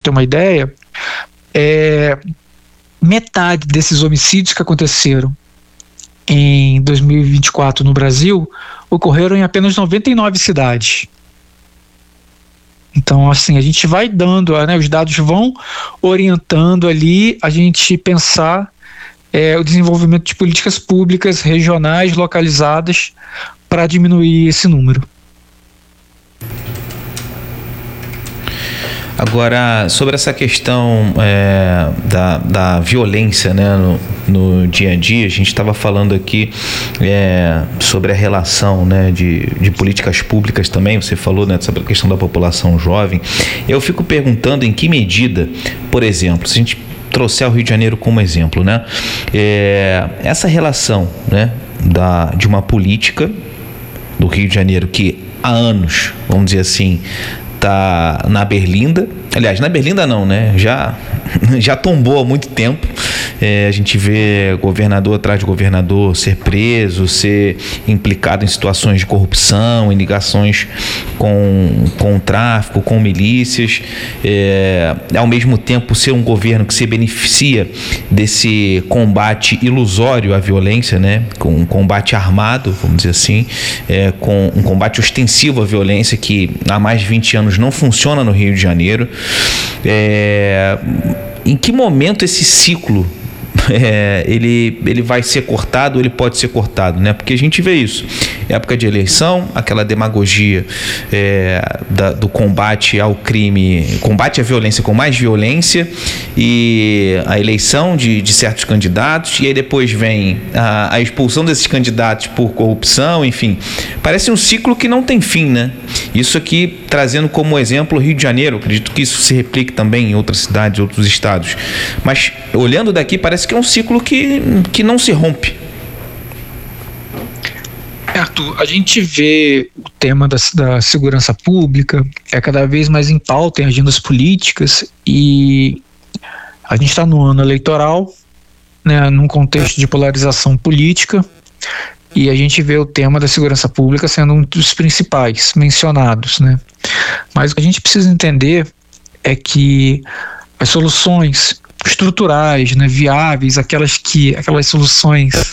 ter uma ideia, metade desses homicídios que aconteceram em 2024 no Brasil ocorreram em apenas 99 cidades. Então, assim, a gente vai dando, né, os dados vão orientando ali a gente pensar o desenvolvimento de políticas públicas regionais, localizadas, para diminuir esse número. Agora, sobre essa questão da violência, né, no dia a dia, a gente estava falando aqui sobre a relação, né, de políticas públicas também. Você falou, né, sobre a questão da população jovem. Eu fico perguntando em que medida, por exemplo, se a gente trouxer o Rio de Janeiro como exemplo, né, essa relação, né, de uma política do Rio de Janeiro que há anos, vamos dizer assim, está na berlinda. Aliás, na berlinda não, né? Já tombou há muito tempo. A gente vê governador atrás de governador ser preso, ser implicado em situações de corrupção, em ligações com o tráfico, com milícias. Ao mesmo tempo, ser um governo que se beneficia desse combate ilusório à violência, né? Com um combate armado, vamos dizer assim, com um combate ostensivo à violência que há mais de 20 anos não funciona no Rio de Janeiro. Em que momento esse ciclo ele vai ser cortado, ele pode ser cortado, né? Porque a gente vê isso, época de eleição, aquela demagogia do combate ao crime, combate à violência com mais violência, e a eleição de certos candidatos, e aí depois vem a expulsão desses candidatos por corrupção, enfim, parece um ciclo que não tem fim, né? Isso aqui trazendo como exemplo o Rio de Janeiro, acredito que isso se replique também em outras cidades, outros estados, mas olhando daqui parece que é um ciclo que não se rompe. Arthur, a gente vê o tema da segurança pública cada vez mais em pauta em agendas políticas, e a gente está no ano eleitoral, né, num contexto de polarização política, e a gente vê o tema da segurança pública sendo um dos principais mencionados, né? Mas o que a gente precisa entender é que as soluções estruturais, né, viáveis, aquelas soluções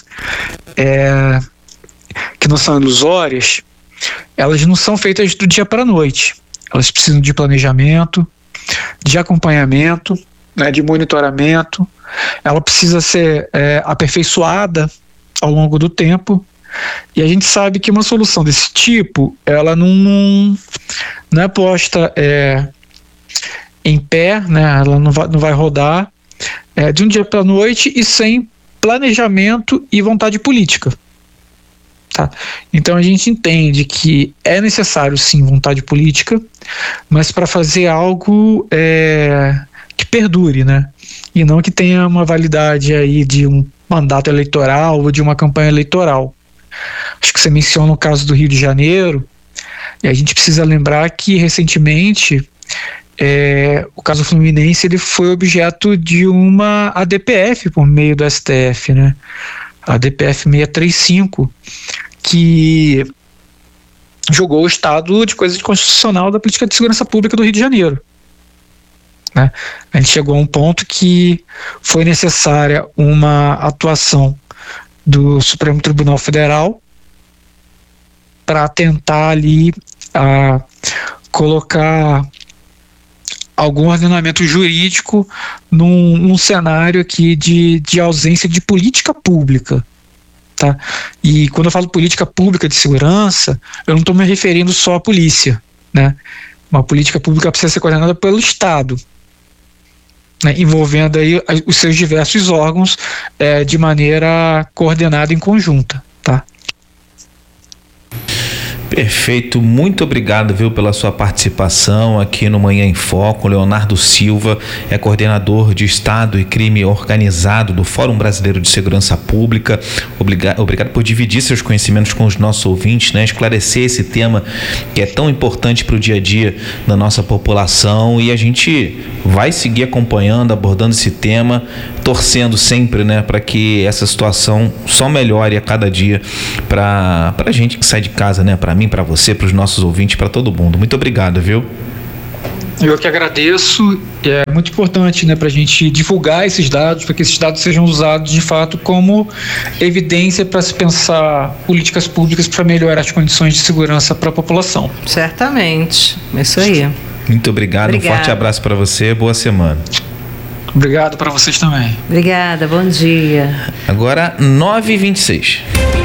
que não são ilusórias, elas não são feitas do dia para a noite. Elas precisam de planejamento, de acompanhamento, né, de monitoramento. Ela precisa ser aperfeiçoada ao longo do tempo, e a gente sabe que uma solução desse tipo, ela não é posta em pé, né? Ela não vai rodar de um dia para a noite e sem planejamento e vontade política. Tá? Então a gente entende que é necessário sim vontade política, mas para fazer algo que perdure, né? E não que tenha uma validade aí de um mandato eleitoral ou de uma campanha eleitoral. Acho que você menciona o caso do Rio de Janeiro, e a gente precisa lembrar que recentemente o caso Fluminense ele foi objeto de uma ADPF por meio do STF, né? A ADPF 635, que jogou o estado de coisa constitucional da política de segurança pública do Rio de Janeiro. Né? A gente chegou a um ponto que foi necessária uma atuação do Supremo Tribunal Federal para tentar ali colocar algum ordenamento jurídico num cenário aqui de ausência de política pública. Tá? E quando eu falo política pública de segurança, eu não estou me referindo só à polícia, né? Uma política pública precisa ser coordenada pelo Estado, né? Envolvendo aí os seus diversos órgãos de maneira coordenada em conjunta, tá? Perfeito, muito obrigado, viu, pela sua participação aqui no Manhã em Foco. Leonardo Silva é coordenador de Estado e Crime Organizado do Fórum Brasileiro de Segurança Pública. Obrigado por dividir seus conhecimentos com os nossos ouvintes, né? Esclarecer esse tema que é tão importante para o dia a dia da nossa população, e a gente vai seguir acompanhando, abordando esse tema, torcendo sempre, né, para que essa situação só melhore a cada dia para a gente que sai de casa, né, para mim, para você, para os nossos ouvintes, para todo mundo. Muito obrigado, viu? Eu que agradeço. É muito importante, né, para a gente divulgar esses dados, para que esses dados sejam usados de fato como evidência para se pensar políticas públicas para melhorar as condições de segurança para a população. Certamente, é isso aí. Muito obrigado. Um forte abraço para você, boa semana. Obrigado para vocês também. Obrigada, bom dia. Agora 9h26.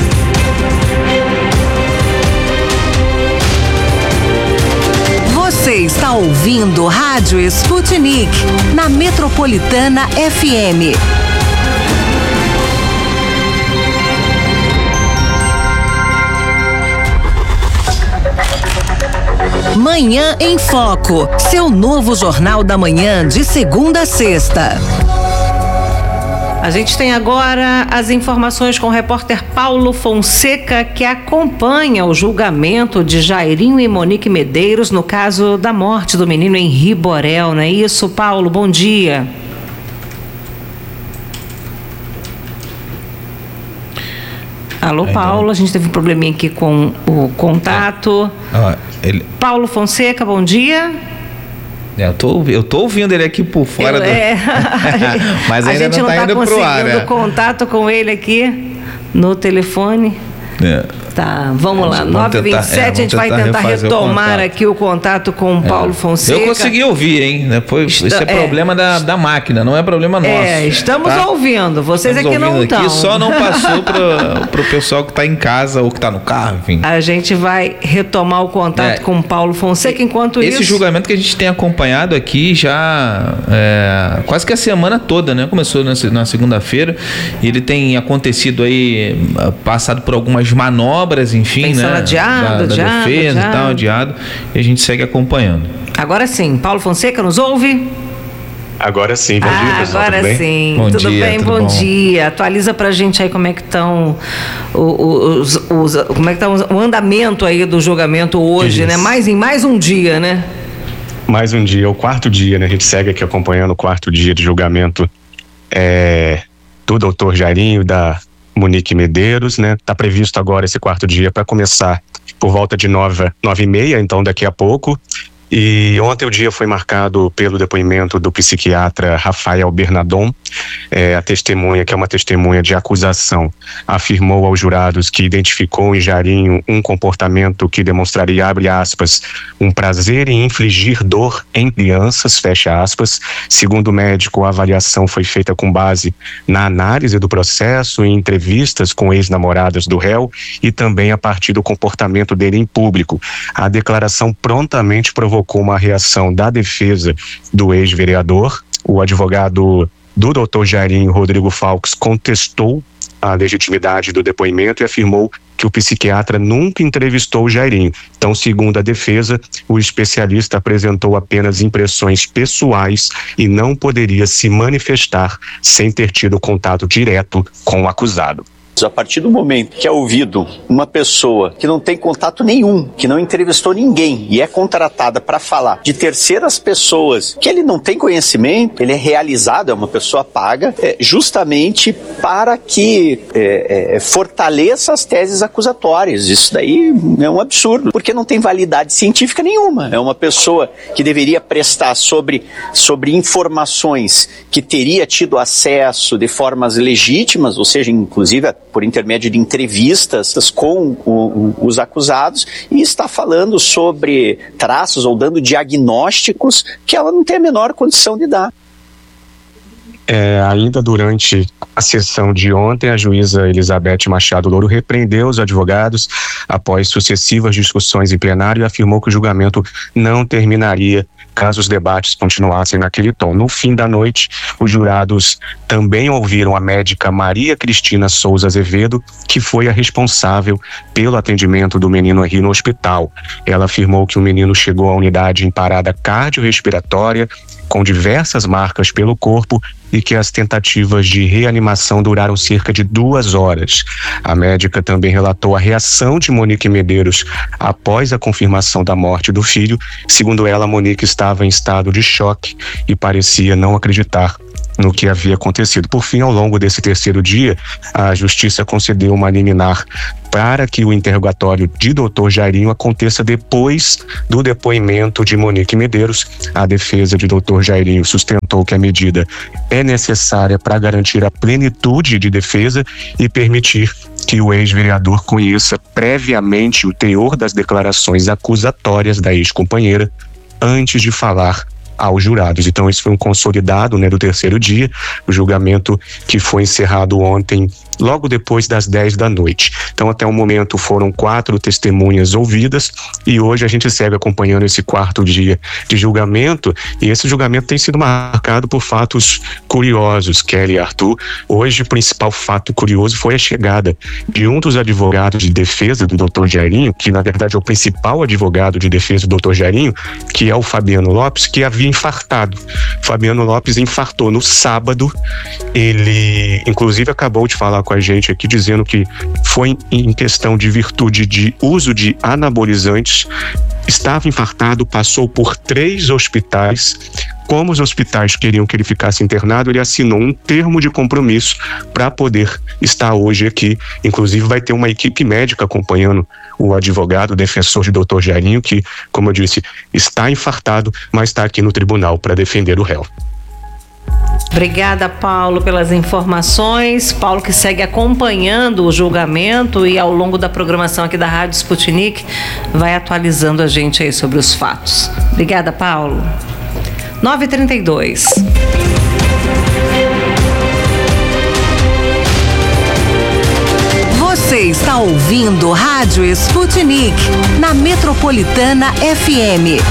Você está ouvindo Rádio Sputnik, na Metropolitana FM. Manhã em Foco, seu novo jornal da manhã de segunda a sexta. A gente tem agora as informações com o repórter Paulo Fonseca, que acompanha o julgamento de Jairinho e Monique Medeiros no caso da morte do menino Henri Borel, não é isso, Paulo? Bom dia. Alô, Paulo, a gente teve um probleminha aqui com o contato. Paulo Fonseca, bom dia. Eu tô ouvindo ele aqui por fora mas ainda não está indo pro ar. A gente não está conseguindo contato com ele aqui no telefone. Tá, vamos lá, 9h27, a gente vai tentar retomar aqui o contato com o Paulo Fonseca. Eu consegui ouvir, hein? Depois, isso é problema da máquina, não é problema nosso. Estamos ouvindo, vocês estamos aqui não estão. Aqui, só não passou pro pessoal que está em casa ou que está no carro, enfim. A gente vai retomar o contato com o Paulo Fonseca, enquanto isso... Esse julgamento que a gente tem acompanhado aqui já quase que a semana toda, né? Começou na segunda-feira, e ele tem acontecido aí, passado por algumas manobras, enfim, tem né? Adiado, da defesa e tal, adiado, e a gente segue acompanhando. Agora sim, Paulo Fonseca nos ouve? Agora sim, bom dia, pessoal. Agora tudo bem? sim, bom tudo dia, bem? tudo bom bom? dia. Atualiza pra gente aí como é que estão como é que tá o andamento aí do julgamento hoje, né? Em mais um dia, né? Mais um dia, o quarto dia, né? A gente segue aqui acompanhando o quarto dia de julgamento do doutor Jairinho, da Monique Medeiros, né? Tá previsto agora esse quarto dia para começar por volta de 9h30, então daqui a pouco. E ontem o dia foi marcado pelo depoimento do psiquiatra Rafael Bernardon. A testemunha, que é uma testemunha de acusação, afirmou aos jurados que identificou em Jairinho um comportamento que demonstraria, abre aspas, um prazer em infligir dor em crianças, fecha aspas. Segundo o médico, a avaliação foi feita com base na análise do processo, em entrevistas com ex-namoradas do réu e também a partir do comportamento dele em público. A declaração prontamente provocou uma reação da defesa do ex-vereador. O advogado do doutor Jairinho, Rodrigo Falques, contestou a legitimidade do depoimento e afirmou que o psiquiatra nunca entrevistou o Jairinho. Então, segundo a defesa, o especialista apresentou apenas impressões pessoais e não poderia se manifestar sem ter tido contato direto com o acusado. A partir do momento que é ouvido uma pessoa que não tem contato nenhum, que não entrevistou ninguém e é contratada para falar de terceiras pessoas que ele não tem conhecimento, ele é realizado, é uma pessoa paga, justamente para que fortaleça as teses acusatórias. Isso daí é um absurdo, porque não tem validade científica nenhuma. É uma pessoa que deveria prestar sobre informações que teria tido acesso de formas legítimas, ou seja, inclusive por intermédio de entrevistas com os acusados, e está falando sobre traços ou dando diagnósticos que ela não tem a menor condição de dar. Ainda durante a sessão de ontem, a juíza Elizabeth Machado Louro repreendeu os advogados após sucessivas discussões em plenário e afirmou que o julgamento não terminaria caso os debates continuassem naquele tom. No fim da noite, os jurados também ouviram a médica Maria Cristina Souza Azevedo, que foi a responsável pelo atendimento do menino Henri no hospital. Ela afirmou que o menino chegou à unidade em parada cardiorrespiratória, com diversas marcas pelo corpo, e que as tentativas de reanimação duraram cerca de 2 horas. A médica também relatou a reação de Monique Medeiros após a confirmação da morte do filho. Segundo ela, Monique estava em estado de choque e parecia não acreditar no que havia acontecido. Por fim, ao longo desse terceiro dia, a Justiça concedeu uma liminar para que o interrogatório de Dr. Jairinho aconteça depois do depoimento de Monique Medeiros. A defesa de Dr. Jairinho sustentou que a medida é necessária para garantir a plenitude de defesa e permitir que o ex-vereador conheça previamente o teor das declarações acusatórias da ex-companheira antes de falar aos jurados. Então, esse foi um consolidado, do terceiro dia, o julgamento que foi encerrado ontem, logo depois das 10 da noite. Então, até o momento foram 4 testemunhas ouvidas e hoje a gente segue acompanhando esse quarto dia de julgamento, e esse julgamento tem sido marcado por fatos curiosos, Kelly e Arthur. Hoje, o principal fato curioso foi a chegada de um dos advogados de defesa do Dr. Jairinho, que na verdade é o principal advogado de defesa do Dr. Jairinho, que é o Fabiano Lopes, que havia infartado. Fabiano Lopes infartou no sábado. Ele, inclusive, acabou de falar com a gente aqui dizendo que foi em questão de virtude de uso de anabolizantes, estava infartado, passou por 3 hospitais. Como os hospitais queriam que ele ficasse internado, ele assinou um termo de compromisso para poder estar hoje aqui. Inclusive, vai ter uma equipe médica acompanhando o advogado, o defensor de Dr. Jairinho, que, como eu disse, está infartado, mas está aqui no tribunal para defender o réu. Obrigada, Paulo, pelas informações. Paulo, que segue acompanhando o julgamento e ao longo da programação aqui da Rádio Sputnik vai atualizando a gente aí sobre os fatos. Obrigada, Paulo. 9h32. Você está ouvindo Rádio Sputnik na Metropolitana FM.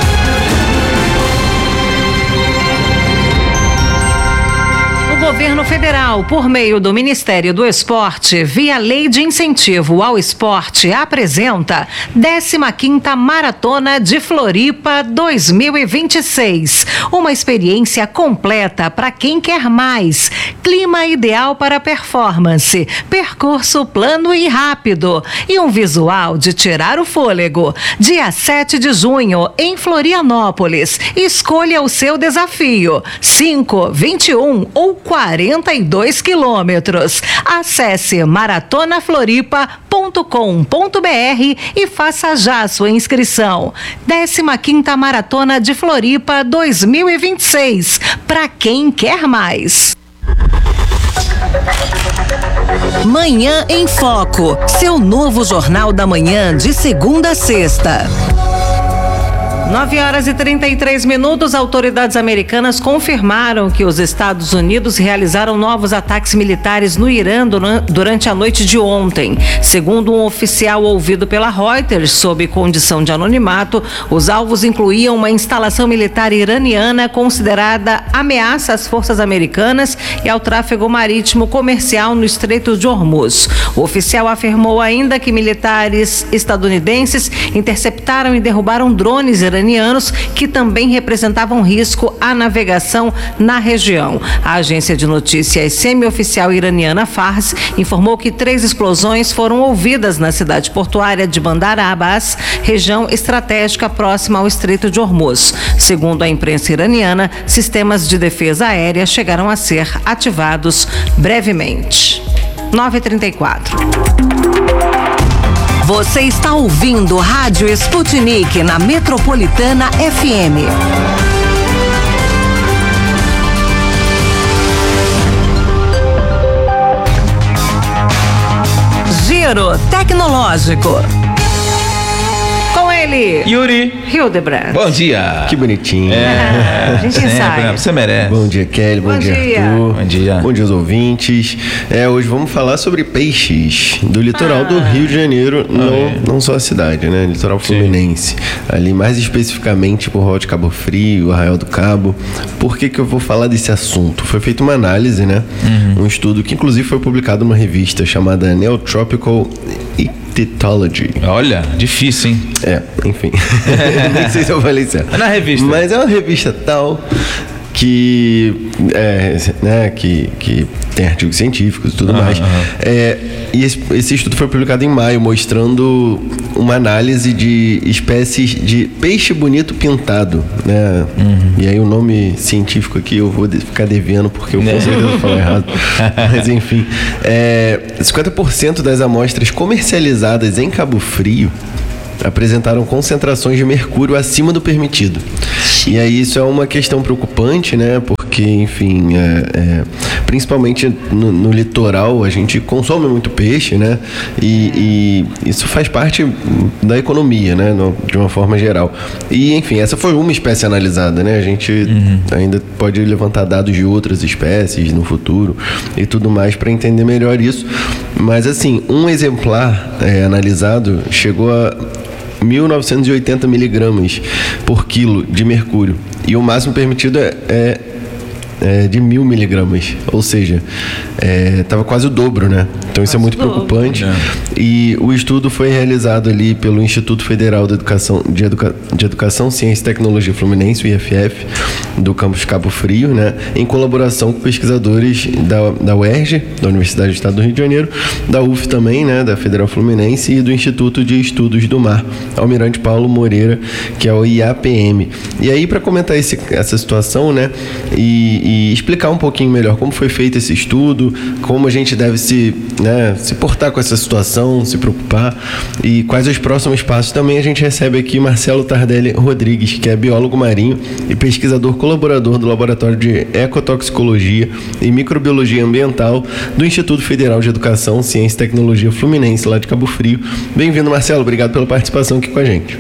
O governo federal, por meio do Ministério do Esporte, via Lei de Incentivo ao Esporte, apresenta 15ª Maratona de Floripa 2026. Uma experiência completa para quem quer mais. Clima ideal para performance, percurso plano e rápido e um visual de tirar o fôlego. Dia 7 de junho, em Florianópolis. Escolha o seu desafio. 5, 21 ou 42 quilômetros. Acesse maratonafloripa.com.br e faça já a sua inscrição. 15ª Maratona de Floripa 2026. Para quem quer mais. Manhã em Foco. Seu novo Jornal da Manhã de segunda a sexta. 9h33. Autoridades americanas confirmaram que os Estados Unidos realizaram novos ataques militares no Irã durante a noite de ontem. Segundo um oficial ouvido pela Reuters, sob condição de anonimato, os alvos incluíam uma instalação militar iraniana considerada ameaça às forças americanas e ao tráfego marítimo comercial no Estreito de Hormuz. O oficial afirmou ainda que militares estadunidenses interceptaram e derrubaram drones iranianos que também representavam risco à navegação na região. A agência de notícias semi-oficial iraniana Fars informou que 3 explosões foram ouvidas na cidade portuária de Bandar Abbas, região estratégica próxima ao Estreito de Hormuz. Segundo a imprensa iraniana, sistemas de defesa aérea chegaram a ser ativados brevemente. 9h34. Você está ouvindo Rádio Sputnik na Metropolitana FM. Giro Tecnológico. Com ele, Yuri Hildebrand. Bom dia. Que bonitinho. A gente sempre, ensaia. Você merece. Bom dia, Kelly. Bom dia, Arthur. Bom dia. Bom dia aos ouvintes. Hoje vamos falar sobre peixes do litoral do Rio de Janeiro, não só a cidade, né? Litoral fluminense. Ali mais especificamente por volta de Cabo Frio, Arraial do Cabo. Por que eu vou falar desse assunto? Foi feita uma análise, né? Um estudo que inclusive foi publicado numa revista chamada Neotropical Ichthyology. Olha, difícil, hein? Enfim. Nem sei se eu falei certo. É na revista. Mas é uma revista tal que tem artigos científicos e tudo mais. E esse estudo foi publicado em maio, mostrando uma análise de espécies de peixe bonito pintado, né? E aí o nome científico aqui eu vou ficar devendo, porque eu com certeza vou falar errado. Mas enfim, 50% das amostras comercializadas em Cabo Frio apresentaram concentrações de mercúrio acima do permitido. E aí isso é uma questão preocupante, né? Porque, enfim, principalmente no litoral a gente consome muito peixe, né? E isso faz parte da economia, né? De uma forma geral. E, enfim, essa foi uma espécie analisada, né? A gente ainda pode levantar dados de outras espécies no futuro e tudo mais para entender melhor isso. Mas, assim, um exemplar analisado chegou a 1.980 miligramas por quilo de mercúrio. E o máximo permitido é de 1.000 miligramas. Ou seja, estava quase o dobro, né? Então isso é muito preocupante. E o estudo foi realizado ali pelo Instituto Federal de Educação, Ciência e Tecnologia Fluminense, o IFF, do campus Cabo Frio, né? Em colaboração com pesquisadores da UERJ, da Universidade do Estado do Rio de Janeiro, da UF também, né? Da Federal Fluminense, e do Instituto de Estudos do Mar, Almirante Paulo Moreira, que é o IAPM. E aí, para comentar essa situação, né? E explicar um pouquinho melhor como foi feito esse estudo, como a gente deve se portar com essa situação, se preocupar e quais os próximos passos. Também a gente recebe aqui Marcelo Tardelli Rodrigues, que é biólogo marinho e pesquisador colaborador do Laboratório de Ecotoxicologia e Microbiologia Ambiental do Instituto Federal de Educação, Ciência e Tecnologia Fluminense, lá de Cabo Frio. Bem-vindo, Marcelo. Obrigado pela participação aqui com a gente.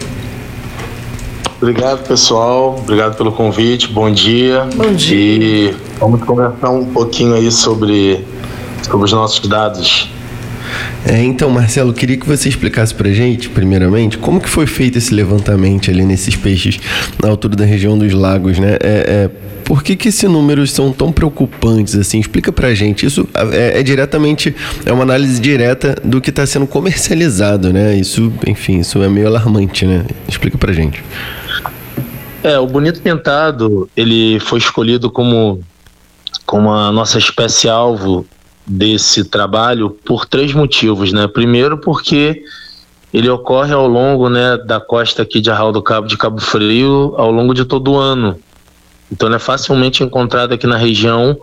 Obrigado, pessoal. Obrigado pelo convite. Bom dia. Bom dia. E vamos conversar um pouquinho aí sobre os nossos dados. Então, Marcelo, queria que você explicasse pra gente, primeiramente, como que foi feito esse levantamento ali nesses peixes na altura da região dos lagos, né? Por que esses números são tão preocupantes assim? Explica pra gente. Isso é uma análise direta do que está sendo comercializado, né? Isso é meio alarmante, né? Explica pra gente. O bonito pintado, ele foi escolhido como a nossa espécie-alvo desse trabalho por 3 motivos, né? Primeiro, porque ele ocorre ao longo, né, da costa aqui de Arraial do Cabo, de Cabo Frio, ao longo de todo o ano. Então, ele é facilmente encontrado aqui na região,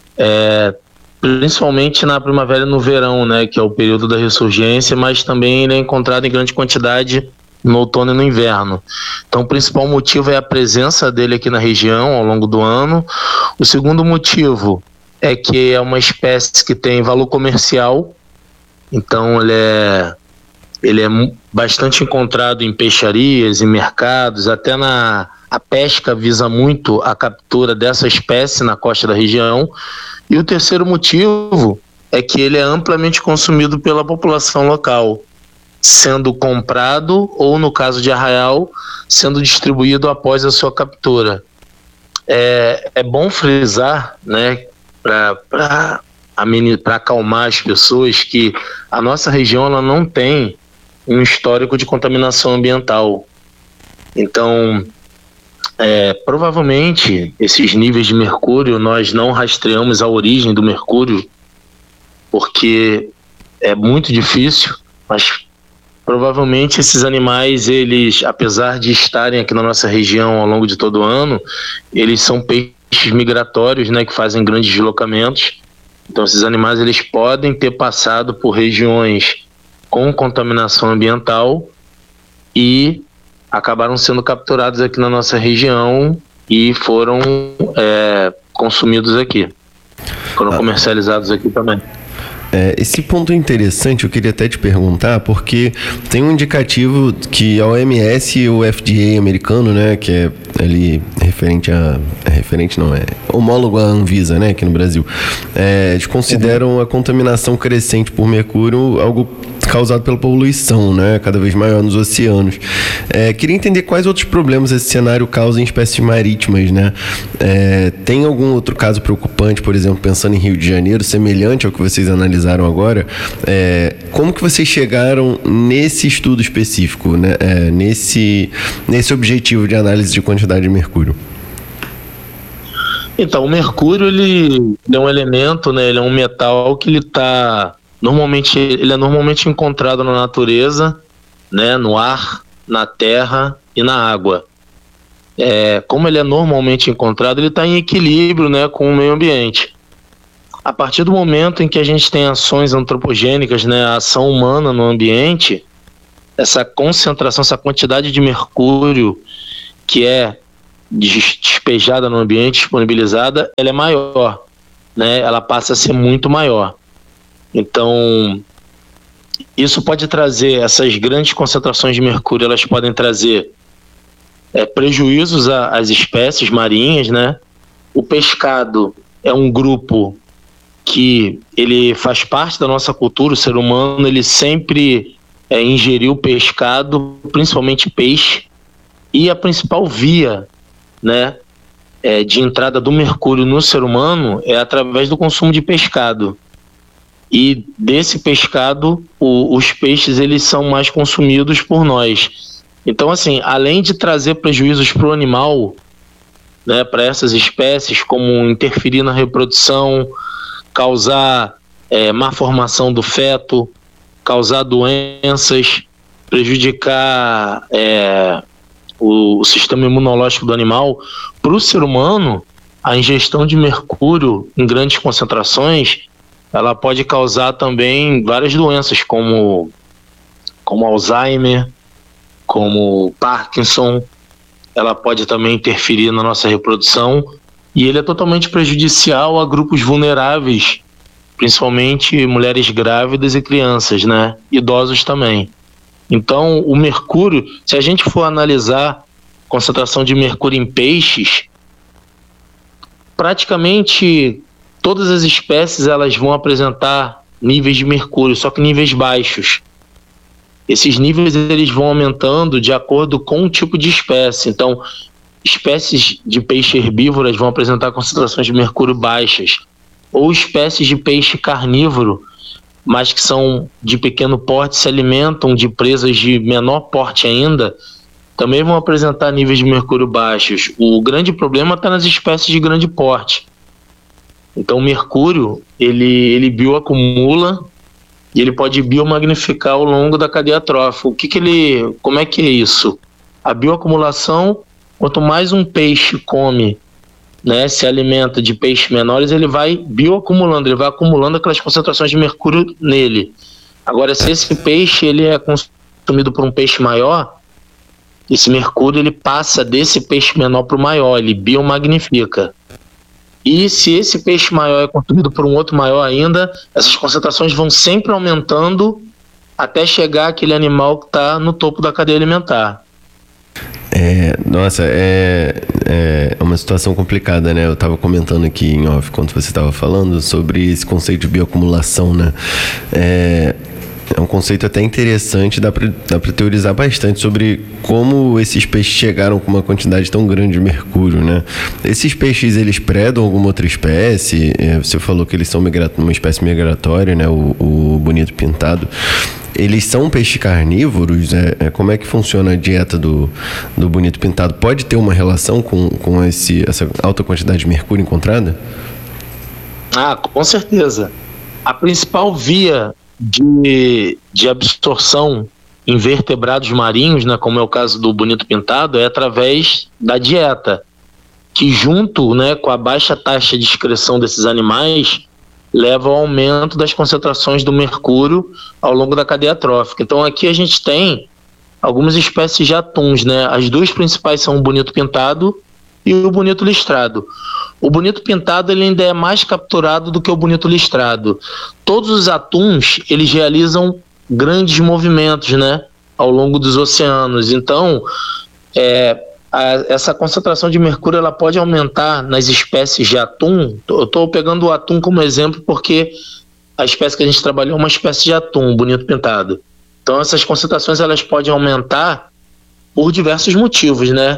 principalmente na primavera e no verão, né, que é o período da ressurgência, mas também ele é encontrado em grande quantidade no outono e no inverno. Então, o principal motivo é a presença dele aqui na região ao longo do ano. O segundo motivo é que é uma espécie que tem valor comercial, então ele é bastante encontrado em peixarias, em mercados, até a pesca visa muito a captura dessa espécie na costa da região. E o terceiro motivo é que ele é amplamente consumido pela população local, sendo comprado ou, no caso de Arraial, sendo distribuído após a sua captura. É bom frisar, né, para acalmar as pessoas, que a nossa região ela não tem um histórico de contaminação ambiental. Então, provavelmente, esses níveis de mercúrio, nós não rastreamos a origem do mercúrio, porque é muito difícil, mas provavelmente esses animais, eles, apesar de estarem aqui na nossa região ao longo de todo o ano, eles são peixes migratórios, né, que fazem grandes deslocamentos. Então, esses animais, eles podem ter passado por regiões com contaminação ambiental e acabaram sendo capturados aqui na nossa região e foram consumidos aqui. Foram comercializados aqui também. Esse ponto é interessante, eu queria até te perguntar, porque tem um indicativo que a OMS e o FDA americano, né, que é ali homólogo à Anvisa, né, aqui no Brasil, eles consideram a contaminação crescente por mercúrio algo causado pela poluição, né, cada vez maior nos oceanos. Queria entender quais outros problemas esse cenário causa em espécies marítimas, né? Tem algum outro caso preocupante, por exemplo, pensando em Rio de Janeiro, semelhante ao que vocês analisaram agora? Como que vocês chegaram nesse estudo específico, né? Nesse objetivo de análise de quantidade de mercúrio? Então, o mercúrio, ele é um elemento, né? Ele é um metal que ele é normalmente encontrado na natureza, né? No ar, na terra e na água. Como ele é normalmente encontrado, ele está em equilíbrio, né, com o meio ambiente. A partir do momento em que a gente tem ações antropogênicas, né, a ação humana no ambiente, essa concentração, essa quantidade de mercúrio que é despejada no ambiente, disponibilizada, ela é maior, né? Ela passa a ser muito maior. Então, isso pode trazer, essas grandes concentrações de mercúrio, elas podem trazer prejuízos às espécies marinhas, né? O pescado é um grupo que ele faz parte da nossa cultura. O ser humano, ele sempre ingeriu pescado, principalmente peixe, e a principal via, né, de entrada do mercúrio no ser humano é através do consumo de pescado. E desse pescado, os peixes, eles são mais consumidos por nós. Então, assim, além de trazer prejuízos para o animal, né, para essas espécies, como interferir na reprodução, causar má formação do feto, causar doenças, prejudicar o sistema imunológico do animal, para o ser humano, a ingestão de mercúrio em grandes concentrações, ela pode causar também várias doenças, como Alzheimer, como Parkinson. Ela pode também interferir na nossa reprodução, e ele é totalmente prejudicial a grupos vulneráveis, principalmente mulheres grávidas e crianças, né? Idosos também. Então, o mercúrio, se a gente for analisar a concentração de mercúrio em peixes, praticamente todas as espécies elas vão apresentar níveis de mercúrio, só que níveis baixos. Esses níveis eles vão aumentando de acordo com o tipo de espécie. Então, espécies de peixe herbívoras vão apresentar concentrações de mercúrio baixas, ou espécies de peixe carnívoro, mas que são de pequeno porte, se alimentam de presas de menor porte ainda, também vão apresentar níveis de mercúrio baixos. O grande problema está nas espécies de grande porte. Então, o mercúrio, ele bioacumula e ele pode biomagnificar ao longo da cadeia trófica. Como é que é isso? A bioacumulação, quanto mais um peixe come, né, se alimenta de peixes menores, ele vai bioacumulando, ele vai acumulando aquelas concentrações de mercúrio nele. Agora, se esse peixe ele é consumido por um peixe maior, esse mercúrio ele passa desse peixe menor para o maior, ele biomagnifica. E se esse peixe maior é consumido por um outro maior ainda, essas concentrações vão sempre aumentando até chegar aquele animal que está no topo da cadeia alimentar. É uma situação complicada, né? Eu estava comentando aqui em off, quando você estava falando sobre esse conceito de bioacumulação, né? É um conceito até interessante, dá para teorizar bastante sobre como esses peixes chegaram com uma quantidade tão grande de mercúrio, né? Esses peixes, eles predam alguma outra espécie? Você falou que eles são uma espécie migratória, né? O bonito pintado. Eles são peixes carnívoros? Como é que funciona a dieta do bonito pintado? Pode ter uma relação com essa alta quantidade de mercúrio encontrada? Com certeza. A principal via de absorção em vertebrados marinhos, né, como é o caso do bonito pintado, é através da dieta, que junto, né, com a baixa taxa de excreção desses animais, leva ao aumento das concentrações do mercúrio ao longo da cadeia trófica. Então aqui a gente tem algumas espécies de atuns, né? As duas principais são o bonito pintado e o bonito listrado. O bonito pintado ele ainda é mais capturado do que o bonito listrado. Todos os atuns, eles realizam grandes movimentos, né, ao longo dos oceanos. Então, essa concentração de mercúrio ela pode aumentar nas espécies de atum. Eu estou pegando o atum como exemplo porque a espécie que a gente trabalhou é uma espécie de atum, bonito pintado. Então, essas concentrações elas podem aumentar por diversos motivos, né?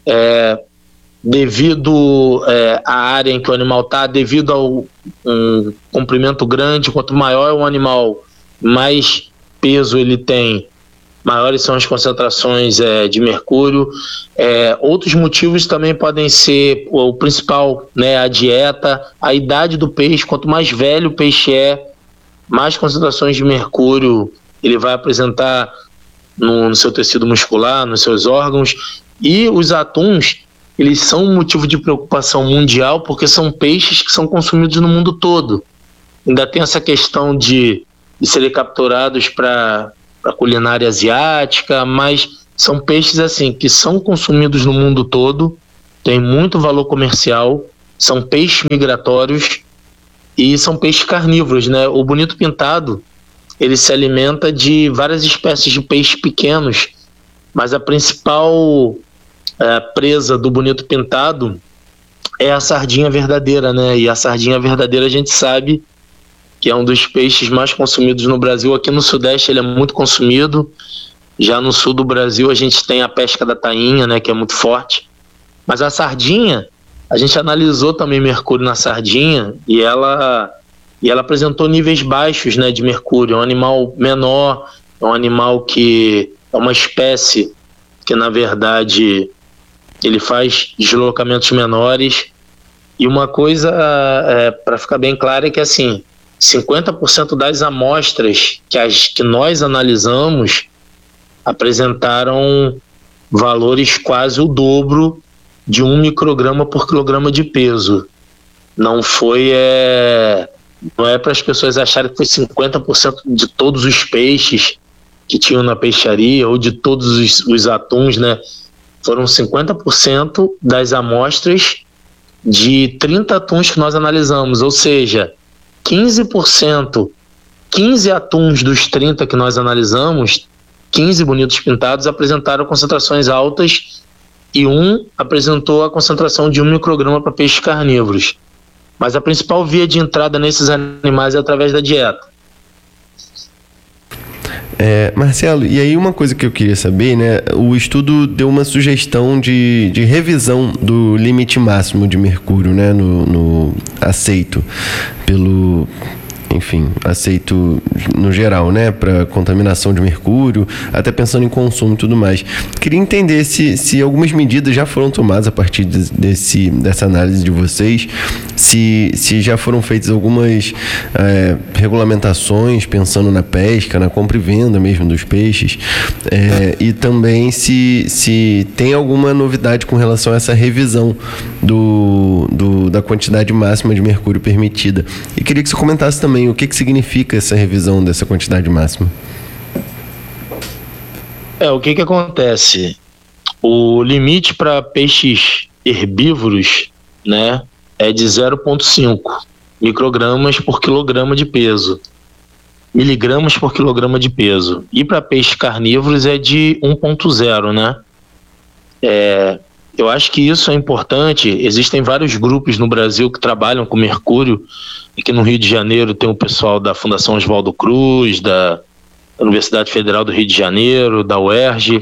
Devido à área em que o animal está, devido ao um comprimento grande, quanto maior é o animal, mais peso ele tem, maiores são as concentrações de mercúrio. Outros motivos também podem ser o principal, né, a dieta, a idade do peixe. Quanto mais velho o peixe mais concentrações de mercúrio ele vai apresentar no seu tecido muscular, nos seus órgãos. E os atuns, eles são um motivo de preocupação mundial porque são peixes que são consumidos no mundo todo. Ainda tem essa questão de serem capturados para a culinária asiática, mas são peixes assim que são consumidos no mundo todo, tem muito valor comercial, são peixes migratórios e são peixes carnívoros, né? O bonito pintado, ele se alimenta de várias espécies de peixes pequenos, mas a principal presa do bonito pintado é a sardinha verdadeira, né? E a sardinha verdadeira a gente sabe que é um dos peixes mais consumidos no Brasil. Aqui no Sudeste ele é muito consumido, já no Sul do Brasil a gente tem a pesca da tainha, né, que é muito forte. Mas a sardinha, a gente analisou também mercúrio na sardinha e ela apresentou níveis baixos, né, de mercúrio. É um animal menor, é um animal que é uma espécie que na verdade ele faz deslocamentos menores. E uma coisa para ficar bem claro é que assim, 50% das amostras que nós analisamos apresentaram valores quase o dobro de 1 micrograma por quilograma de peso. Não é para as pessoas acharem que foi 50% de todos os peixes que tinham na peixaria ou de todos os atuns, né? Foram 50% das amostras de 30 atuns que nós analisamos, ou seja, 15%, 15 atuns dos 30 que nós analisamos, 15 bonitos pintados apresentaram concentrações altas e um apresentou a concentração de 1 micrograma para peixes carnívoros. Mas a principal via de entrada nesses animais é através da dieta. Marcelo, e aí uma coisa que eu queria saber, né? O estudo deu uma sugestão de revisão do limite máximo de mercúrio, né? No aceito pelo... Enfim, aceito no geral, né, para contaminação de mercúrio, até pensando em consumo e tudo mais. Queria entender se algumas medidas já foram tomadas a partir dessa análise de vocês, se já foram feitas algumas regulamentações pensando na pesca, na compra e venda mesmo dos peixes, e também se tem alguma novidade com relação a essa revisão da quantidade máxima de mercúrio permitida. E queria que você comentasse também o que significa essa revisão dessa quantidade máxima. O que acontece? O limite para peixes herbívoros, né, é de 0,5 microgramas por quilograma de peso, miligramas por quilograma de peso. E para peixes carnívoros é de 1,0, né? Eu acho que isso é importante. Existem vários grupos no Brasil que trabalham com mercúrio. Aqui no Rio de Janeiro tem o pessoal da Fundação Oswaldo Cruz, da Universidade Federal do Rio de Janeiro, da UERJ.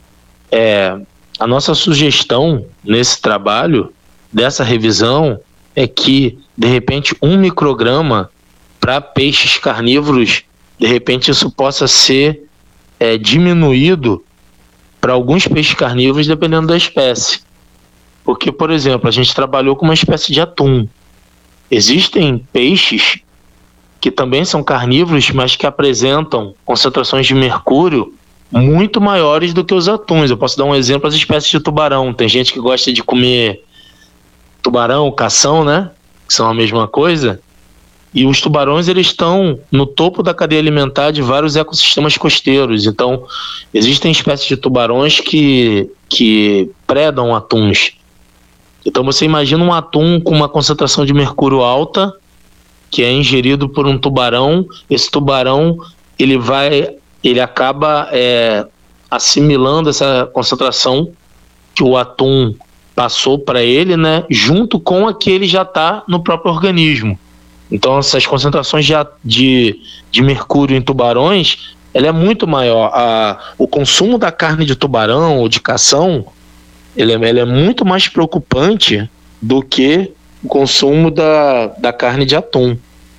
A nossa sugestão nesse trabalho, dessa revisão, é que, de repente, 1 micrograma para peixes carnívoros, de repente isso possa ser diminuído para alguns peixes carnívoros, dependendo da espécie. Porque, por exemplo, a gente trabalhou com uma espécie de atum. Existem peixes que também são carnívoros, mas que apresentam concentrações de mercúrio muito maiores do que os atuns. Eu posso dar um exemplo, as espécies de tubarão. Tem gente que gosta de comer tubarão, cação, né? Que são a mesma coisa. E os tubarões, eles estão no topo da cadeia alimentar de vários ecossistemas costeiros. Então, existem espécies de tubarões que predam atuns. Então, você imagina um atum com uma concentração de mercúrio alta, que é ingerido por um tubarão. Esse tubarão, ele acaba assimilando essa concentração que o atum passou para ele, né? Junto com a que ele já está no próprio organismo. Então, essas concentrações de mercúrio em tubarões, ela é muito maior. O consumo da carne de tubarão ou de cação, ele é muito mais preocupante do que o consumo da carne de atum.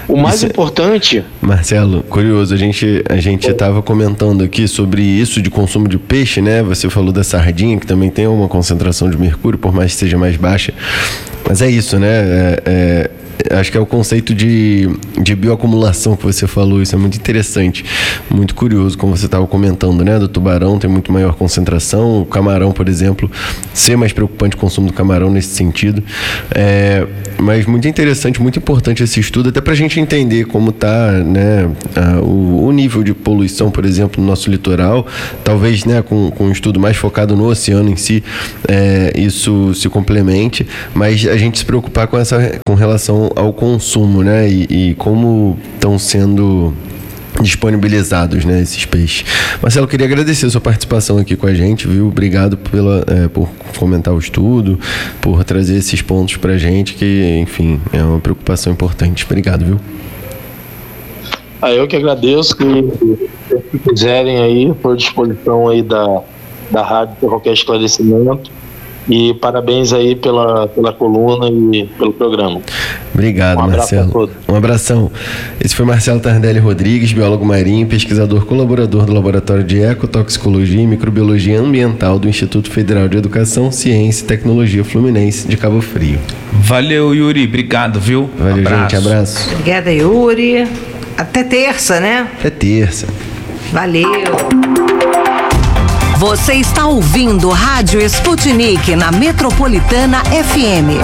O mais importante... Marcelo, curioso, a gente estava comentando aqui sobre isso de consumo de peixe, né? Você falou da sardinha, que também tem uma concentração de mercúrio, por mais que seja mais baixa. Mas é isso, né? Acho que é o conceito de bioacumulação que você falou, isso é muito interessante, muito curioso, como você estava comentando, né? Do tubarão tem muito maior concentração, o camarão, por exemplo, ser mais preocupante o consumo do camarão nesse sentido. Mas muito interessante, muito importante esse estudo, até para a gente entender como está, né, o nível de poluição, por exemplo, no nosso litoral. Talvez, né, com um estudo mais focado no oceano em si, isso se complemente, mas a gente se preocupar com relação ao consumo, né, e como estão sendo disponibilizados, né, esses peixes. Marcelo, eu queria agradecer a sua participação aqui com a gente, viu? Obrigado por comentar o estudo, por trazer esses pontos pra gente, que, enfim, é uma preocupação importante. Obrigado, viu? Eu que agradeço, se quiserem aí, estou à disposição aí da rádio para qualquer esclarecimento. E parabéns aí pela coluna e pelo programa. Obrigado, Marcelo. Um abração. Esse foi Marcelo Tardelli Rodrigues, biólogo marinho, pesquisador colaborador do Laboratório de Ecotoxicologia e Microbiologia Ambiental do Instituto Federal de Educação, Ciência e Tecnologia Fluminense de Cabo Frio. Valeu, Yuri. Obrigado, viu? Valeu, gente. Abraço. Obrigada, Yuri. Até terça, né? Até terça. Valeu. Você está ouvindo Rádio Sputnik na Metropolitana FM.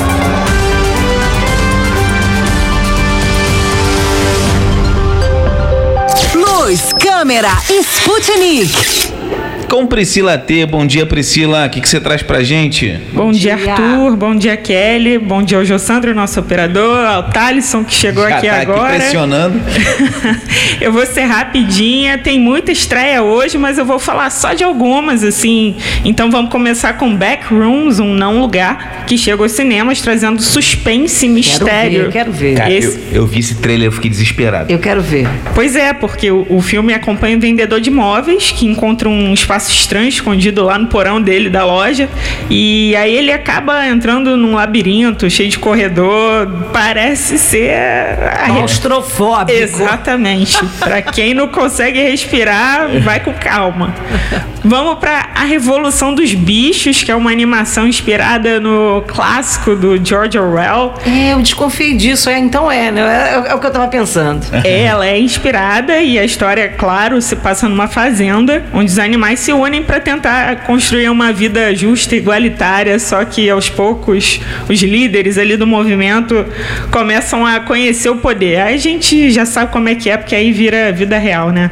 Luz, câmera, Sputnik. Com Priscila T. Bom dia, Priscila. O que você traz pra gente? Bom dia, Arthur. Bom dia, Kelly. Bom dia ao Jossandro, nosso operador, ao Thalisson, que chegou Já aqui tá agora. Aqui pressionando. Eu vou ser rapidinha. Tem muita estreia hoje, mas eu vou falar só de algumas, assim. Então vamos começar com Backrooms, um não lugar, que chega aos cinemas trazendo suspense e mistério. Quero ver. Cara, eu vi esse trailer, eu fiquei desesperado. Eu quero ver. Pois é, porque o filme acompanha um vendedor de imóveis que encontra um espaço estranho escondido lá no porão dele da loja, e aí ele acaba entrando num labirinto cheio de corredor, parece ser claustrofóbico. Exatamente. Para quem não consegue respirar, vai com calma. Vamos para A Revolução dos Bichos, que é uma animação inspirada no clássico do George Orwell. Eu desconfiei disso, então né? É o que eu tava pensando. Ela é inspirada e a história, claro, se passa numa fazenda onde os animais se unem para tentar construir uma vida justa e igualitária, só que aos poucos os líderes ali do movimento começam a conhecer o poder. Aí a gente já sabe como é que é, porque aí vira vida real, né?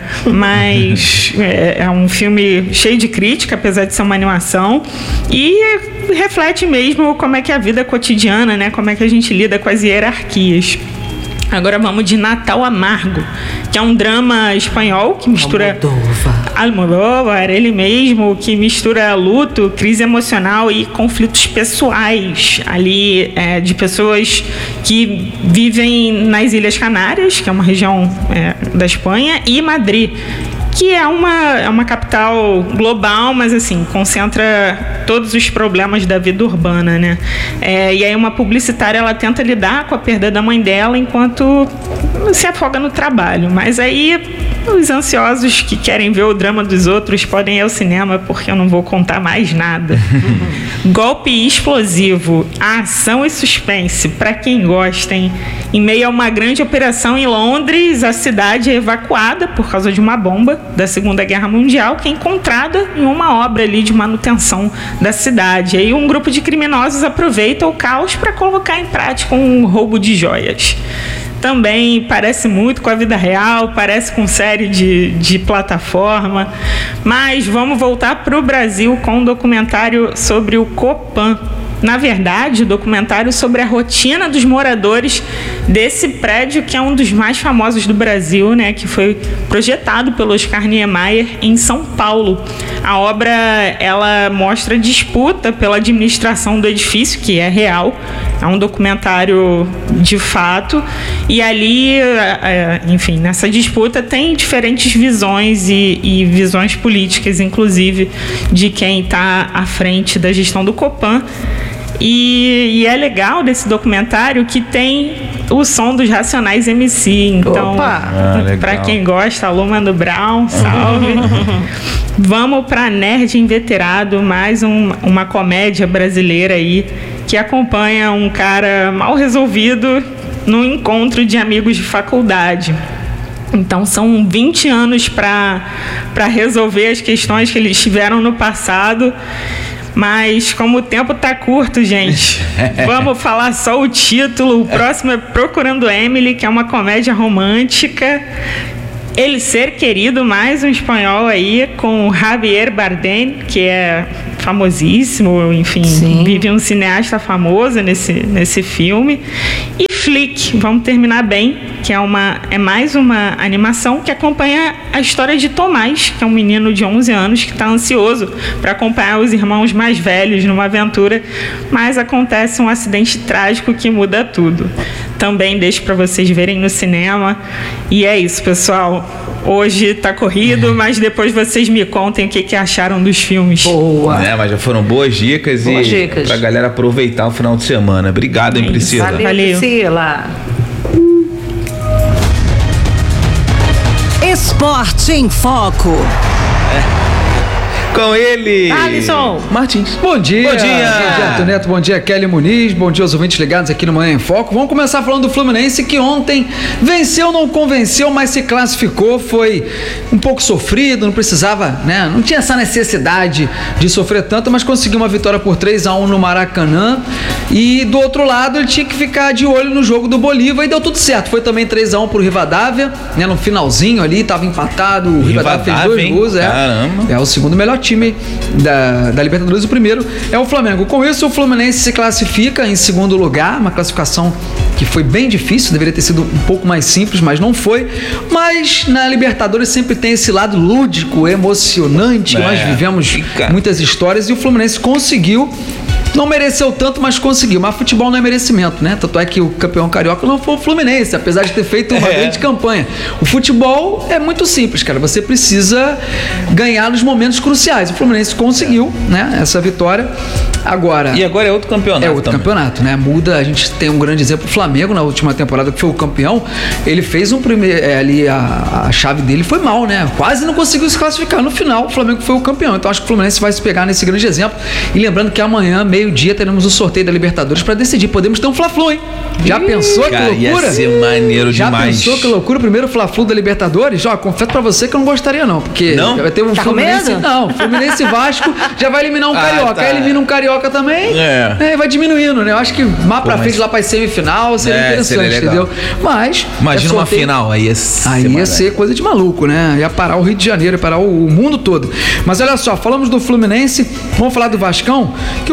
Mas é um filme cheio de crítica, apesar de ser uma animação, e reflete mesmo como é que é a vida cotidiana, né? Como é que a gente lida com as hierarquias. Agora vamos de Natal Amargo, que é um drama espanhol que mistura... Almodóvar, ele mesmo, que mistura luto, crise emocional e conflitos pessoais ali, de pessoas que vivem nas Ilhas Canárias, que é uma região da Espanha, e Madrid, que é uma capital global, mas assim, concentra todos os problemas da vida urbana, né? E aí uma publicitária, ela tenta lidar com a perda da mãe dela enquanto se afoga no trabalho, mas aí os ansiosos que querem ver o drama dos outros podem ir ao cinema, porque eu não vou contar mais nada. Golpe explosivo, ação e suspense, para quem gosta, hein? Em meio a uma grande operação em Londres, a cidade é evacuada por causa de uma bomba da Segunda Guerra Mundial, que é encontrada em uma obra ali de manutenção da cidade. Aí um grupo de criminosos aproveita o caos para colocar em prática um roubo de joias. Também parece muito com a vida real, parece com série de plataforma, mas vamos voltar para o Brasil com um documentário sobre o Copan. Na verdade, o documentário sobre a rotina dos moradores desse prédio, que é um dos mais famosos do Brasil, né, que foi projetado pelo Oscar Niemeyer em São Paulo. A obra, ela mostra a disputa pela administração do edifício, que é real, é um documentário de fato, e ali, enfim, nessa disputa tem diferentes visões e visões políticas, inclusive, de quem está à frente da gestão do Copan. E é legal desse documentário que tem o som dos Racionais MC. Então, para quem gosta, alô Mano Brown, salve. Vamos para Nerd Inveterado, mais uma comédia brasileira aí que acompanha um cara mal resolvido num encontro de amigos de faculdade. Então são 20 anos para resolver as questões que eles tiveram no passado. Mas como o tempo tá curto, gente, vamos falar só o título. O próximo é Procurando Emily, que é uma comédia romântica. Ele Ser Querido, mais um espanhol aí, com Javier Bardem, que é famosíssimo, enfim, vive um cineasta famoso nesse filme. E Flick, vamos terminar bem, que é mais uma animação que acompanha a história de Tomás, que é um menino de 11 anos que está ansioso para acompanhar os irmãos mais velhos numa aventura, mas acontece um acidente trágico que muda tudo. Também deixo para vocês verem no cinema. E é isso, pessoal. Hoje tá corrido, mas depois vocês me contem o que acharam dos filmes. Boa! Mas já foram boas dicas pra galera aproveitar o final de semana. Obrigado, hein, Priscila? Valeu, Priscila. Esporte em Foco. Com ele, Alisson Martins. Bom dia. Bom dia, Arthur Neto. Bom dia, Kelly Muniz. Bom dia aos ouvintes ligados aqui no Manhã em Foco. Vamos começar falando do Fluminense, que ontem venceu, não convenceu, mas se classificou. Foi um pouco sofrido, não precisava, né? Não tinha essa necessidade de sofrer tanto, mas conseguiu uma vitória por 3-1 no Maracanã. E do outro lado, ele tinha que ficar de olho no jogo do Bolívar e deu tudo certo. Foi também 3-1 pro Rivadavia, né? No finalzinho ali, tava empatado. O Rivadavia fez 2 gols. Caramba. É o segundo melhor time da Libertadores. O primeiro é o Flamengo. Com isso, o Fluminense se classifica em segundo lugar, uma classificação que foi bem difícil, deveria ter sido um pouco mais simples, mas não foi. Mas na Libertadores sempre tem esse lado lúdico, emocionante. Nós vivemos muitas histórias e o Fluminense conseguiu. Não mereceu tanto, mas conseguiu. Mas futebol não é merecimento, né? Tanto é que o campeão carioca não foi o Fluminense, apesar de ter feito uma grande campanha. O futebol é muito simples, cara. Você precisa ganhar nos momentos cruciais. O Fluminense conseguiu, né? Essa vitória. Agora... E agora é outro campeonato. É outro campeonato, né? Muda. A gente tem um grande exemplo. O Flamengo, na última temporada, que foi o campeão, ele fez um primeiro... ali a chave dele foi mal, né? Quase não conseguiu se classificar. No final, o Flamengo foi o campeão. Então, acho que o Fluminense vai se pegar nesse grande exemplo. E lembrando que amanhã, meio-dia, teremos o sorteio da Libertadores para decidir. Podemos ter um Fla-Flu, hein? Já pensou que loucura? Ia ser maneiro demais. Já pensou que loucura? O primeiro Fla-Flu da Libertadores? Ó, confesso pra você que eu não gostaria não, porque não? vai ter um Fluminense... Não, Fluminense e Vasco já vai eliminar um Carioca. Tá. Aí elimina um Carioca também, vai diminuindo, né? Eu acho que mais pra frente, lá pra semifinal, seria interessante, entendeu? Mas... Imagina uma final, aí ia ser coisa de maluco, né? Ia parar o Rio de Janeiro, ia parar o mundo todo. Mas olha só, falamos do Fluminense, vamos falar do Vascão, que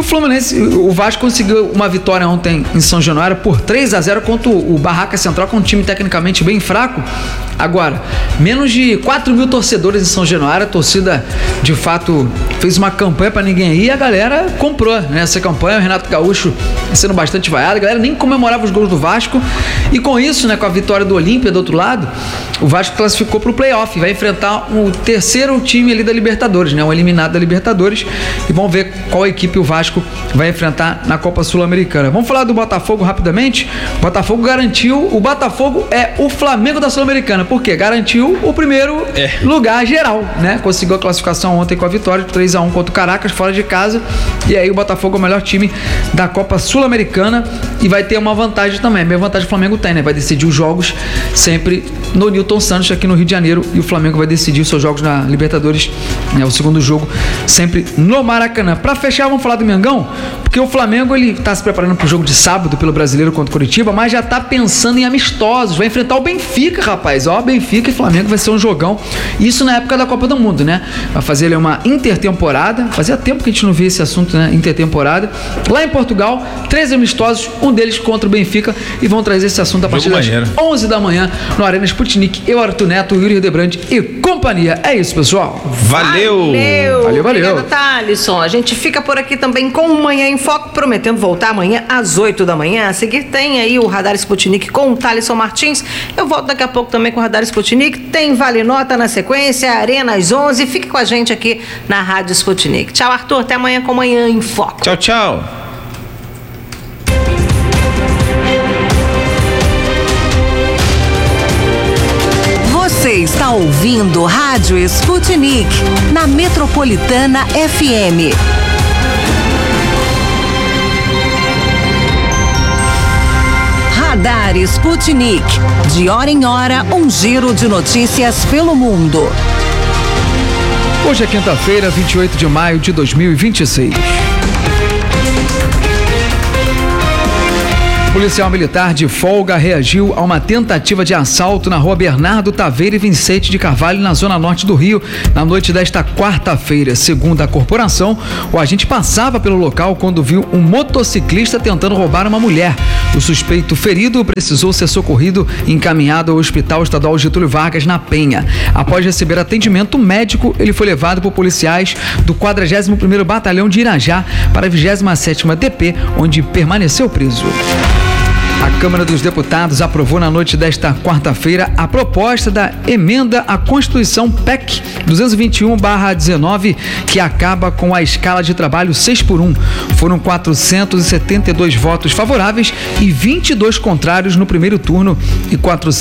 o Vasco conseguiu uma vitória ontem em São Januário por 3-0 contra o Barraca Central, com um time tecnicamente bem fraco. Agora, menos de 4 mil torcedores em São Januário, a torcida de fato fez uma campanha pra ninguém ir e a galera comprou, né? Essa campanha, o Renato Gaúcho sendo bastante vaiado, a galera nem comemorava os gols do Vasco e com isso, né, com a vitória do Olímpia do outro lado, o Vasco classificou pro playoff, vai enfrentar o terceiro time ali da Libertadores, né? O eliminado da Libertadores, e vamos ver qual equipe o Vasco vai enfrentar na Copa Sul-Americana. Vamos falar do Botafogo rapidamente. O Botafogo garantiu, o Botafogo é o Flamengo da Sul-Americana, porque garantiu o primeiro lugar geral, né? Conseguiu a classificação ontem com a vitória de 3-1 contra o Caracas, fora de casa, e aí o Botafogo é o melhor time da Copa Sul-Americana e vai ter uma vantagem também. A mesma vantagem o Flamengo tem, né? Vai decidir os jogos sempre no Newton Santos, aqui no Rio de Janeiro, e o Flamengo vai decidir os seus jogos na Libertadores, né? O segundo jogo sempre no Maracanã. Pra fechar, vamos falar do Mengão, porque o Flamengo, ele tá se preparando pro jogo de sábado pelo Brasileiro contra o Curitiba, mas já tá pensando em amistosos, vai enfrentar o Benfica, rapaz, ó, Benfica e Flamengo vai ser um jogão, isso na época da Copa do Mundo, né? Vai fazer ali uma intertemporada, fazia tempo que a gente não via esse assunto, né? Intertemporada, lá em Portugal, 13 amistosos, um deles contra o Benfica, e vão trazer esse assunto a partir das 11 da manhã no Arena Sputnik. Eu, Arthur Neto, Yuri Hildebrand e companhia. É isso, pessoal. Valeu! Valeu. Obrigado, Thalisson. A gente fica por aqui também com o Manhã em Foco, prometendo voltar amanhã às 8 da manhã. A seguir tem aí o Radar Sputnik com o Thalisson Martins. Eu volto daqui a pouco também com o Radar Sputnik. Tem Vale Nota na sequência, Arena às 11. Fique com a gente aqui na Rádio Sputnik. Tchau, Arthur. Até amanhã com o Manhã em Foco. Tchau, tchau. está ouvindo Rádio Sputnik, na Metropolitana FM. Radar Sputnik. De hora em hora, um giro de notícias pelo mundo. Hoje é quinta-feira, 28 de maio de 2026. Policial militar de folga reagiu a uma tentativa de assalto na rua Bernardo Taveira e Vicente de Carvalho, na zona norte do Rio, na noite desta quarta-feira. Segundo a corporação, o agente passava pelo local quando viu um motociclista tentando roubar uma mulher. O suspeito ferido precisou ser socorrido e encaminhado ao Hospital Estadual Getúlio Vargas, na Penha. Após receber atendimento médico, ele foi levado por policiais do 41º Batalhão de Irajá para a 27ª DP, onde permaneceu preso. A Câmara dos Deputados aprovou na noite desta quarta-feira a proposta da emenda à Constituição PEC 221/19, que acaba com a escala de trabalho 6x1. Foram 472 votos favoráveis e 22 contrários no primeiro turno e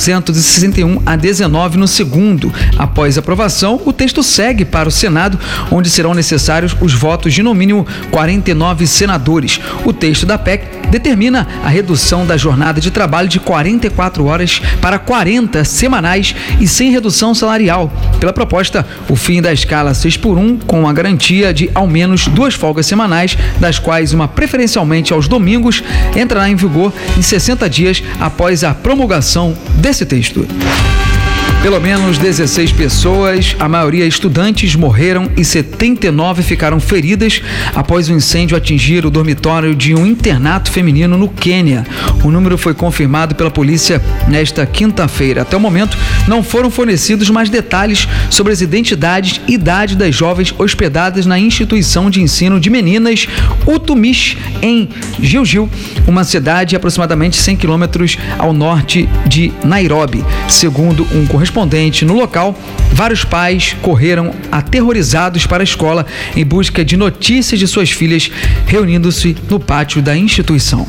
461-19 no segundo. Após a aprovação, o texto segue para o Senado, onde serão necessários os votos de no mínimo 49 senadores. O texto da PEC determina a redução da jornada de trabalho de 44 horas para 40 semanais e sem redução salarial. Pela proposta, o fim da escala 6x1, com a garantia de ao menos 2 folgas semanais, das quais uma preferencialmente aos domingos, entrará em vigor em 60 dias após a promulgação desse texto. Pelo menos 16 pessoas, a maioria estudantes, morreram e 79 ficaram feridas após o incêndio atingir o dormitório de um internato feminino no Quênia. O número foi confirmado pela polícia nesta quinta-feira. Até o momento, não foram fornecidos mais detalhes sobre as identidades e idade das jovens hospedadas na instituição de ensino de meninas Utumish, em Gilgil, uma cidade aproximadamente 100 quilômetros ao norte de Nairobi. Segundo um correspondente no local, vários pais correram aterrorizados para a escola em busca de notícias de suas filhas, reunindo-se no pátio da instituição.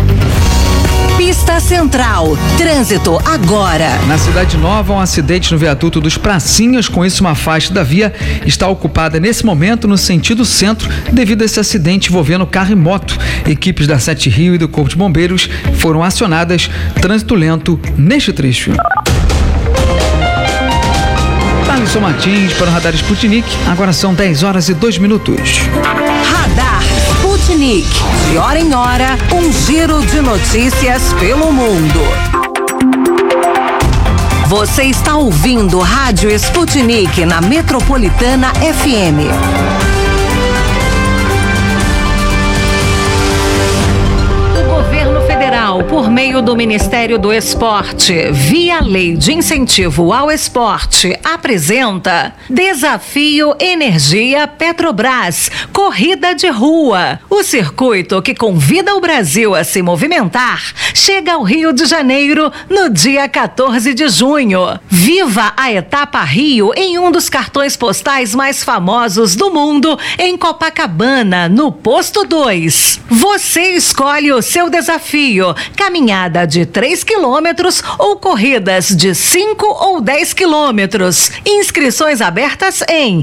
Pista Central, trânsito agora. Na Cidade Nova, um acidente no viaduto dos Pracinhas, com isso uma faixa da via está ocupada nesse momento no sentido centro devido a esse acidente envolvendo carro e moto. Equipes da Sete Rio e do Corpo de Bombeiros foram acionadas. Trânsito lento neste trecho. Alisson Martins para o Radar Sputnik. Agora são 10 horas e 2 minutos. Radar Sputnik. De hora em hora, um giro de notícias pelo mundo. Você está ouvindo Rádio Sputnik na Metropolitana FM. Por meio do Ministério do Esporte, via Lei de Incentivo ao Esporte, apresenta Desafio Energia Petrobras, Corrida de Rua. O circuito que convida o Brasil a se movimentar chega ao Rio de Janeiro no dia 14 de junho. Viva a Etapa Rio em um dos cartões postais mais famosos do mundo, em Copacabana, no Posto 2. Você escolhe o seu desafio: caminhada de 3 quilômetros ou corridas de 5 ou 10 quilômetros. Inscrições abertas em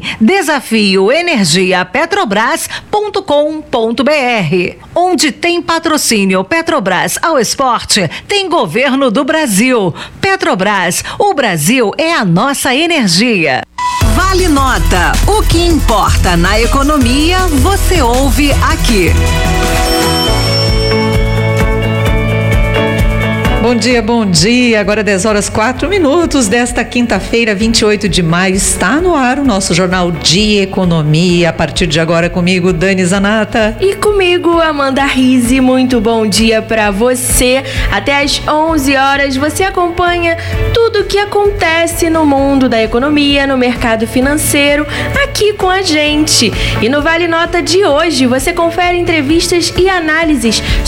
desafioenergiapetrobras.com.br. Onde tem patrocínio Petrobras ao esporte, tem governo do Brasil. Petrobras, o Brasil é a nossa energia. Vale Nota. O que importa na economia, você ouve aqui. Bom dia, bom dia. Agora 10 horas 4 minutos desta quinta-feira, 28 de maio. Está no ar o nosso Jornal de Economia. A partir de agora comigo, Dani Zanata. E comigo, Amanda Rizzi. Muito bom dia para você. Até às 11 horas você acompanha tudo o que acontece no mundo da economia, no mercado financeiro, aqui com a gente. E no Vale Nota de hoje você confere entrevistas e análises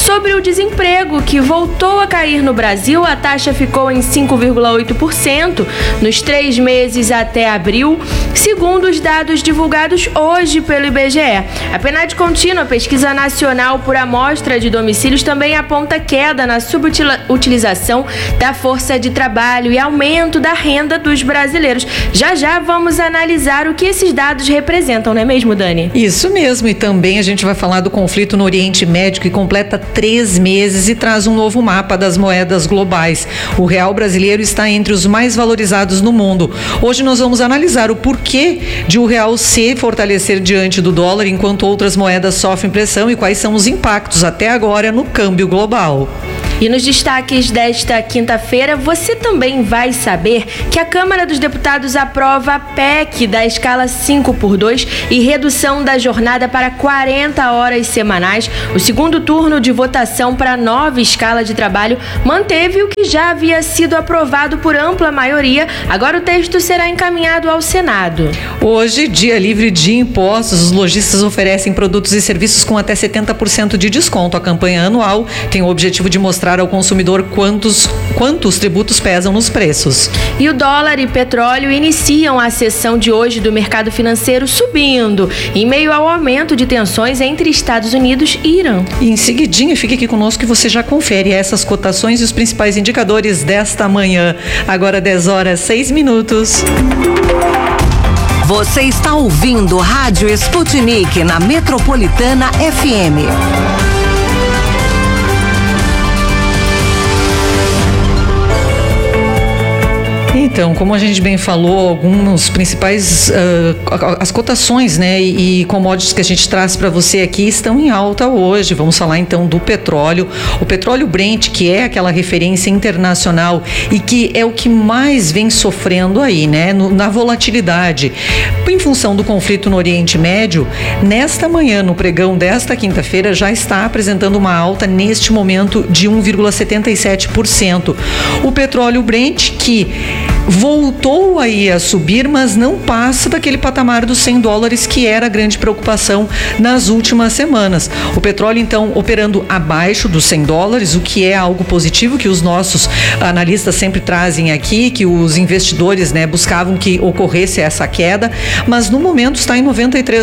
Sobre o desemprego, que voltou a cair no Brasil, a taxa ficou em 5,8% nos 3 meses até abril, segundo os dados divulgados hoje pelo IBGE. A PNAD Contínua, pesquisa nacional por amostra de domicílios, também aponta queda na subutilização da força de trabalho e aumento da renda dos brasileiros. Já vamos analisar o que esses dados representam, não é mesmo, Dani? Isso mesmo, e também a gente vai falar do conflito no Oriente Médio, que completa 3 meses e traz um novo mapa das moedas globais. O real brasileiro está entre os mais valorizados no mundo. Hoje nós vamos analisar o porquê de o real se fortalecer diante do dólar, enquanto outras moedas sofrem pressão, e quais são os impactos até agora no câmbio global. E nos destaques desta quinta-feira, você também vai saber que a Câmara dos Deputados aprova a PEC da escala 5x2 e redução da jornada para 40 horas semanais. O segundo turno de votação para a nova escala de trabalho manteve o que já havia sido aprovado por ampla maioria. Agora o texto será encaminhado ao Senado. Hoje, dia livre de impostos, os lojistas oferecem produtos e serviços com até 70% de desconto. A campanha anual tem o objetivo de mostrar ao consumidor quantos tributos pesam nos preços. E o dólar e petróleo iniciam a sessão de hoje do mercado financeiro subindo, em meio ao aumento de tensões entre Estados Unidos e Irã. E em seguidinha, fique aqui conosco que você já confere essas cotações e os principais indicadores desta manhã. Agora 10h06. Você está ouvindo Rádio Sputnik na Metropolitana FM. Então, como a gente bem falou, alguns principais as cotações, né, e commodities que a gente traz para você aqui estão em alta hoje. Vamos falar então do petróleo. O petróleo Brent, que é aquela referência internacional e que é o que mais vem sofrendo aí, né, na volatilidade. Em função do conflito no Oriente Médio, nesta manhã, no pregão desta quinta-feira, já está apresentando uma alta neste momento de 1,77%. O petróleo Brent, que voltou aí a subir, mas não passa daquele patamar dos $100, que era a grande preocupação nas últimas semanas. O petróleo, então, operando abaixo dos $100, o que é algo positivo, que os nossos analistas sempre trazem aqui, que os investidores, né, buscavam que ocorresse essa queda, mas no momento está em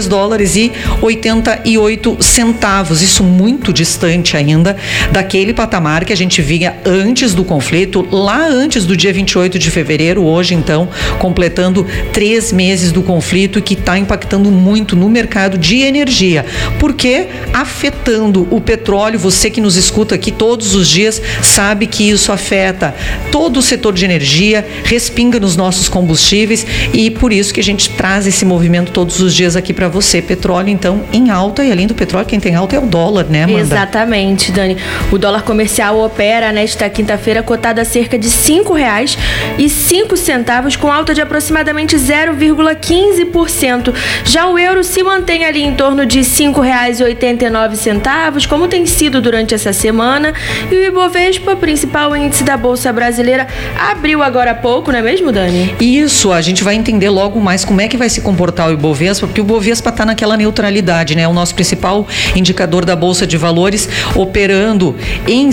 $93,88, isso muito distante ainda daquele patamar que a gente via antes do conflito, lá antes do dia 28 de fevereiro, hoje então, completando 3 meses do conflito, que está impactando muito no mercado de energia, porque afetando o petróleo, você que nos escuta aqui todos os dias sabe que isso afeta todo o setor de energia, respinga nos nossos combustíveis, e por isso que a gente traz esse movimento todos os dias aqui para você. Petróleo então em alta, e além do petróleo, quem tem alta é o dólar, né, Amanda? Exatamente, Dani. O dólar comercial opera nesta quinta-feira cotado a cerca de R$5,05, com alta de aproximadamente 0,15%. Já o euro se mantém ali em torno de R$5,89, como tem sido durante essa semana. E o Ibovespa, principal índice da Bolsa Brasileira, abriu agora há pouco, não é mesmo, Dani? Isso, a gente vai entender logo mais como é que vai se comportar o Ibovespa, porque o Ibovespa está naquela neutralidade, né? O nosso principal indicador da Bolsa de Valores, operando em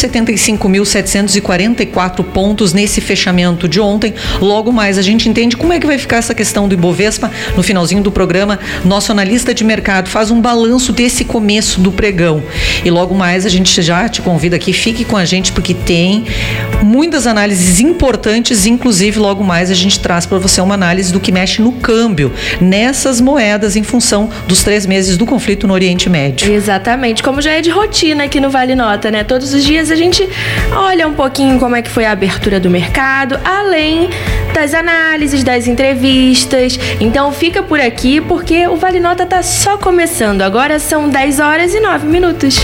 175.744 pontos nesse fechamento de ontem. Logo mais a gente entende como é que vai ficar essa questão do Ibovespa. No finalzinho do programa, nosso analista de mercado faz um balanço desse começo do pregão. E logo mais a gente já te convida aqui, fique com a gente, porque tem muitas análises importantes, inclusive logo mais a gente traz para você uma análise do que mexe no câmbio, nessas moedas, em função dos 3 meses do conflito no Oriente Médio. Exatamente, como já é de rotina aqui no Vale Nota, né? Todos os dias a gente olha um pouquinho como é que foi a abertura do mercado, além das análises, das entrevistas. Então fica por aqui, porque o Vale Nota tá só começando. Agora são 10h09.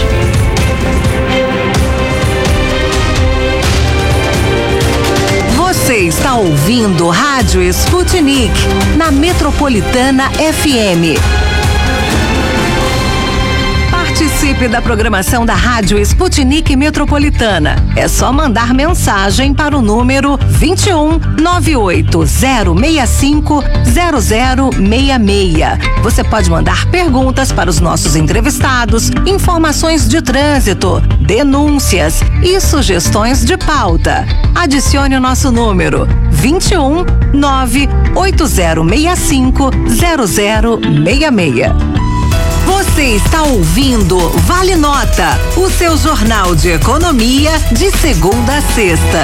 Você está ouvindo Rádio Sputnik na Metropolitana FM. Participe da programação da Rádio Sputnik Metropolitana. É só mandar mensagem para o número 21 98065 0066. Você pode mandar perguntas para os nossos entrevistados, informações de trânsito, denúncias e sugestões de pauta. Adicione o nosso número 21 98065 0066. Você está ouvindo Vale Nota, o seu jornal de economia de segunda a sexta.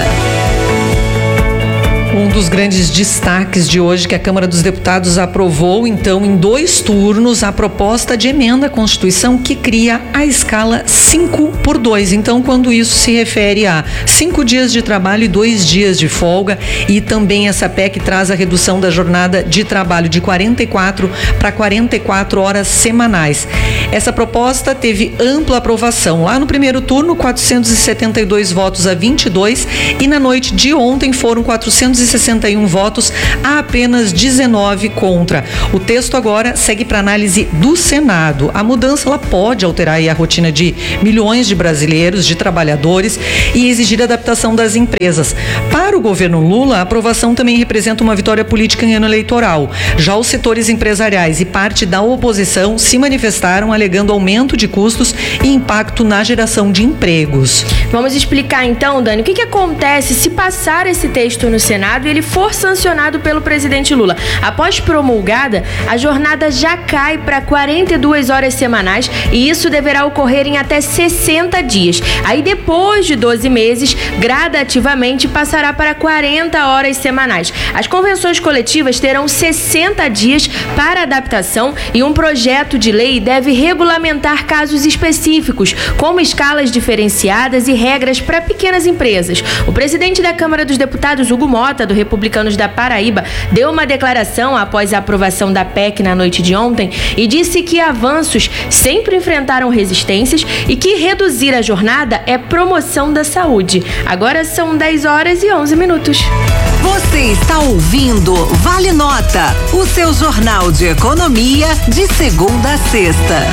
Um dos grandes destaques de hoje que a Câmara dos Deputados aprovou, então, em 2 turnos, a proposta de emenda à Constituição que cria a escala 5x2. Então, quando isso se refere a 5 dias de trabalho e 2 dias de folga, e também essa PEC traz a redução da jornada de trabalho de 44 para 44 horas semanais. Essa proposta teve ampla aprovação. Lá no primeiro turno, 472 votos a 22, e na noite de ontem foram 461 votos a apenas 19 contra. O texto agora segue para análise do Senado. A mudança ela pode alterar aí a rotina de milhões de brasileiros, de trabalhadores, e exigir adaptação das empresas. Para o governo Lula, a aprovação também representa uma vitória política em ano eleitoral. Já os setores empresariais e parte da oposição se manifestaram alegando aumento de custos e impacto na geração de empregos. Vamos explicar então, Dani, o que acontece se passar esse texto no Senado e ele for sancionado pelo presidente Lula. Após promulgada, a jornada já cai para 42 horas semanais, e isso deverá ocorrer em até 60 dias. Aí depois de 12 meses, gradativamente passará para 40 horas semanais. As convenções coletivas terão 60 dias para adaptação, e um projeto de lei deve regulamentar casos específicos, como escalas diferenciadas e regras para pequenas empresas. O presidente da Câmara dos Deputados, Hugo Mota, do Republicanos da Paraíba, deu uma declaração após a aprovação da PEC na noite de ontem e disse que avanços sempre enfrentaram resistências e que reduzir a jornada é promoção da saúde. Agora são 10 horas e 11 minutos. Você está ouvindo Vale Nota, o seu jornal de economia de segunda a sexta.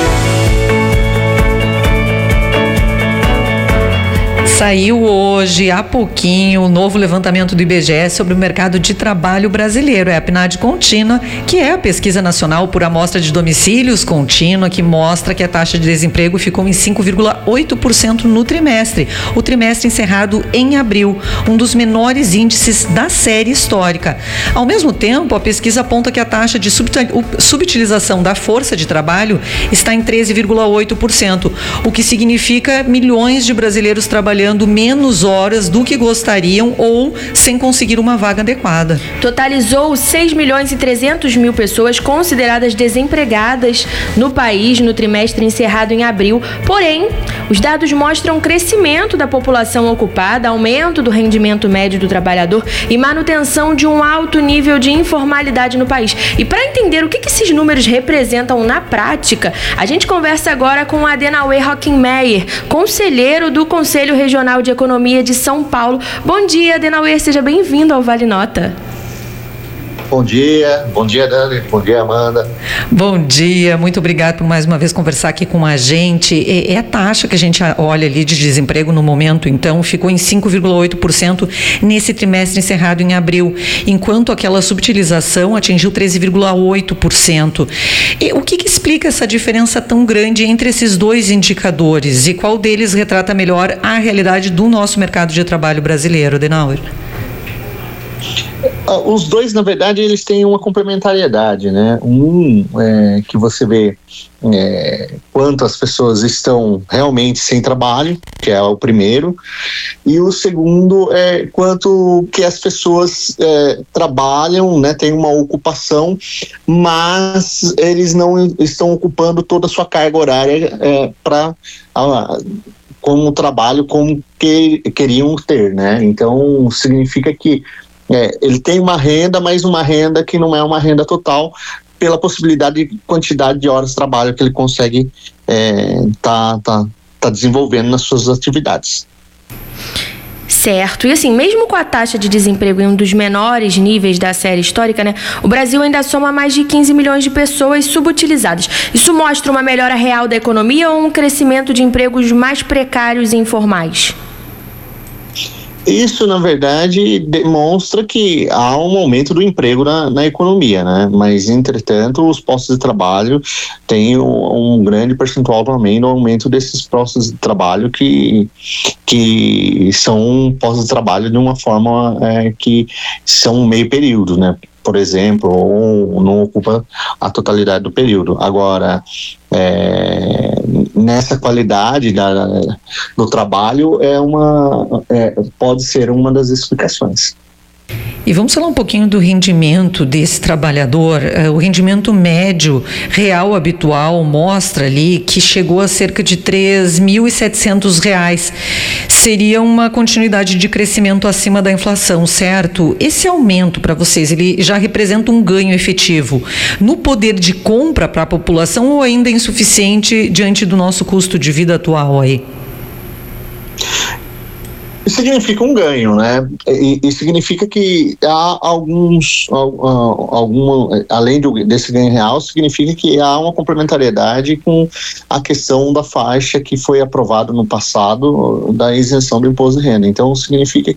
Saiu hoje, há pouquinho, o novo levantamento do IBGE sobre o mercado de trabalho brasileiro. É a PNAD contínua, que é a pesquisa nacional por amostra de domicílios contínua, que mostra que a taxa de desemprego ficou em 5,8% no trimestre. O trimestre encerrado em abril, um dos menores índices da série histórica. Ao mesmo tempo, a pesquisa aponta que a taxa de subutilização da força de trabalho está em 13,8%, o que significa milhões de brasileiros trabalhando menos horas do que gostariam ou sem conseguir uma vaga adequada. Totalizou 6.300.000 pessoas consideradas desempregadas no país no trimestre encerrado em abril. Porém, os dados mostram crescimento da população ocupada, aumento do rendimento médio do trabalhador e manutenção de um alto nível de informalidade no país. E para entender o que esses números representam na prática, a gente conversa agora com Adenauer Hockenmeyer, conselheiro do Conselho Regional de Economia de São Paulo. Bom dia, Adenauer, seja bem-vindo ao Vale Nota. Bom dia Dani, bom dia Amanda. Bom dia, muito obrigado por mais uma vez conversar aqui com a gente. É a taxa que a gente olha ali de desemprego no momento, então, ficou em 5,8% nesse trimestre encerrado em abril, enquanto aquela subutilização atingiu 13,8%. E o que explica essa diferença tão grande entre esses dois indicadores e qual deles retrata melhor a realidade do nosso mercado de trabalho brasileiro, Adenauer? Os dois, na verdade, eles têm uma complementariedade, né? Que você vê quanto as pessoas estão realmente sem trabalho, que é o primeiro, e o segundo é quanto que as pessoas trabalham, né? Tem uma ocupação, mas eles não estão ocupando toda a sua carga horária como trabalho como que queriam ter, né? Então, significa que ele tem uma renda, mas uma renda que não é uma renda total, pela possibilidade de quantidade de horas de trabalho que ele consegue tá desenvolvendo nas suas atividades. Certo. E assim, mesmo com a taxa de desemprego em um dos menores níveis da série histórica, né, o Brasil ainda soma mais de 15 milhões de pessoas subutilizadas. Isso mostra uma melhora real da economia ou um crescimento de empregos mais precários e informais? Isso, na verdade, demonstra que há um aumento do emprego na economia, né? Mas, entretanto, os postos de trabalho têm um grande percentual também no aumento desses postos de trabalho que são postos de trabalho de uma forma que são meio período, né? Por exemplo, ou não ocupa a totalidade do período. Agora, nessa qualidade do trabalho pode ser uma das explicações. E vamos falar um pouquinho do rendimento desse trabalhador. O rendimento médio real habitual mostra ali que chegou a cerca de R$ 3.700. Seria uma continuidade de crescimento acima da inflação, certo? Esse aumento para vocês, ele já representa um ganho efetivo no poder de compra para a população ou ainda é insuficiente diante do nosso custo de vida atual aí? Significa um ganho, né? E significa que há além desse ganho real, significa que há uma complementariedade com a questão da faixa que foi aprovada no passado da isenção do imposto de renda. Então, significa